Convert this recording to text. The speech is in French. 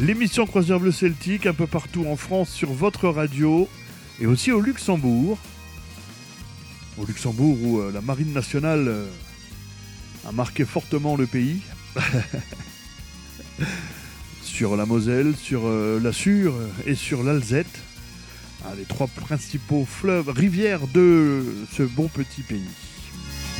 L'émission Croisière Bleu Celtique, un peu partout en France sur votre radio et aussi au Luxembourg. Au Luxembourg où la marine nationale a marqué fortement le pays. Sur la Moselle, sur la Sûre et sur l'Alzette. Les trois principaux fleuves, rivières de ce bon petit pays.